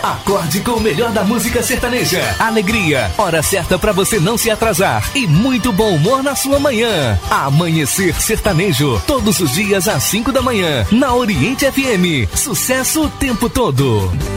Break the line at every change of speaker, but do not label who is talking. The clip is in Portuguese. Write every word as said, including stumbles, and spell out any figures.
Acorde com o melhor da música sertaneja. Alegria, hora certa pra você não se atrasar. E muito bom humor na sua manhã. Amanhecer Sertanejo, todos os dias às cinco da manhã, na Oriente F M. Sucesso o tempo todo.